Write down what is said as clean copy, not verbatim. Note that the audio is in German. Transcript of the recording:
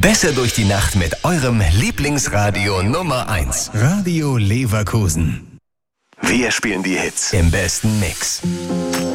Besser durch die Nacht mit eurem Lieblingsradio Nummer 1. Radio Leverkusen. Wir spielen die Hits im besten Mix.